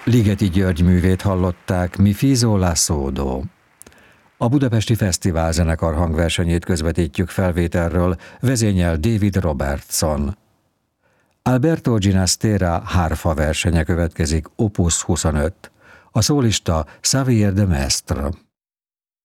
Ligeti György művét hallották, Mi Fiso la Sodo. A Budapesti Fesztiválzenekar hangversenyét közvetítjük felvételről, vezényel David Robertson. Alberto Ginastera hárfa versenye következik, Opus 25. A szólista Xavier de Mestre.